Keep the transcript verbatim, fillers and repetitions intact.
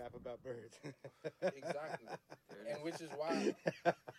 laugh about birds. Exactly. And which is why